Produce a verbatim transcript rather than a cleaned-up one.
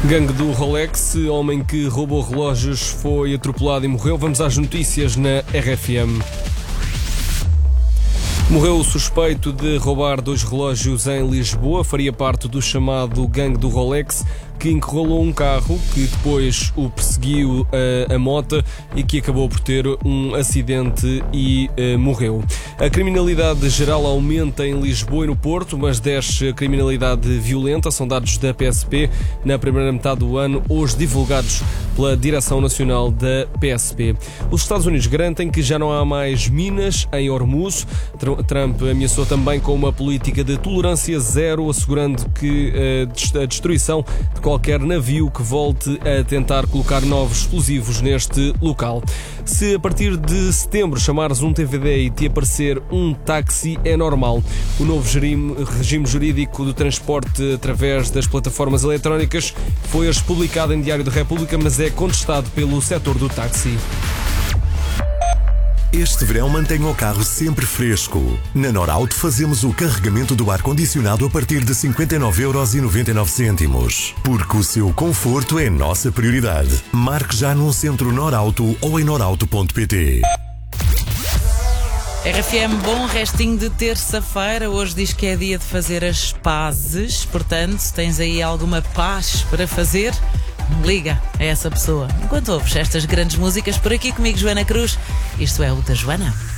Gangue do Rolex, homem que roubou relógios foi atropelado e morreu. Vamos às notícias na R F M. Morreu o suspeito de roubar dois relógios em Lisboa. Faria parte do chamado Gangue do Rolex, que encurralou um carro que depois o perseguiu a, a moto e que acabou por ter um acidente e uh, morreu. A criminalidade geral aumenta em Lisboa e no Porto, mas desce a criminalidade violenta. São dados da P S P na primeira metade do ano, hoje divulgados pela Direção Nacional da P S P. Os Estados Unidos garantem que já não há mais minas em Hormuz. Trump ameaçou também com uma política de tolerância zero, assegurando que uh, a destruição de qualquer navio que volte a tentar colocar novos explosivos neste local. Se a partir de setembro chamares um T V D e te aparecer um táxi, é normal. O novo regime jurídico do transporte através das plataformas eletrónicas foi hoje publicado em Diário da República, mas é contestado pelo setor do táxi. Este verão mantenha o carro sempre fresco. Na Norauto fazemos o carregamento do ar-condicionado a partir de cinquenta e nove euros e noventa e nove cêntimos. Porque o seu conforto é nossa prioridade. Marque já num centro Norauto ou em norauto ponto pt. R F M, bom restinho de terça-feira. Hoje diz que é dia de fazer as pazes. Portanto, se tens aí alguma paz para fazer, liga a essa pessoa. Enquanto ouves estas grandes músicas, por aqui comigo, Joana Cruz. Isto é o da Joana.